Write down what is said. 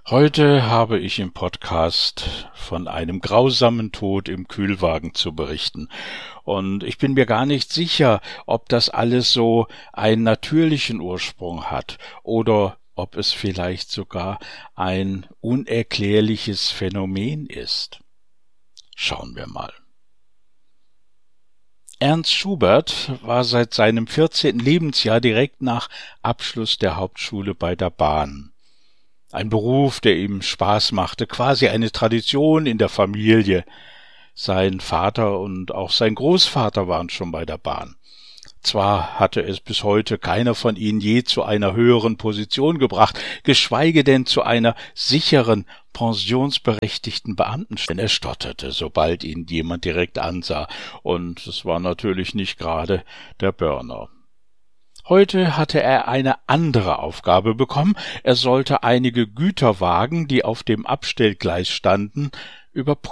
Heute habe ich im Podcast von einem grausamen Tod im Kühlwagen zu berichten. Und ich bin mir gar nicht sicher, ob das alles so einen natürlichen Ursprung hat oder ob es vielleicht sogar ein unerklärliches Phänomen ist. Schauen wir mal. Ernst Schubert war seit seinem 14. Lebensjahr direkt nach Abschluss der Hauptschule bei der Bahn. Ein Beruf, der ihm Spaß machte, quasi eine Tradition in der Familie. Sein Vater und auch sein Großvater waren schon bei der Bahn. Zwar hatte es bis heute keiner von ihnen je zu einer höheren Position gebracht, geschweige denn zu einer sicheren, pensionsberechtigten Beamtenstelle. Er stotterte, sobald ihn jemand direkt ansah, und es war natürlich nicht gerade der Börner. Heute hatte er eine andere Aufgabe bekommen. Er sollte einige Güterwagen, die auf dem Abstellgleis standen, überprüfen.